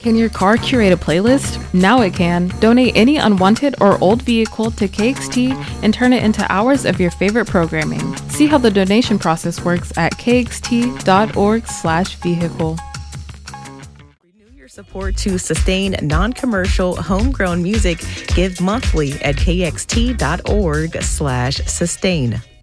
Can your car curate a playlist? Now it can. Donate any unwanted or old vehicle to KXT and turn it into hours of your favorite programming. See how the donation process works at kxt.org/vehicle. Renew your support to sustain non-commercial, homegrown music. Give monthly at kxt.org/sustain.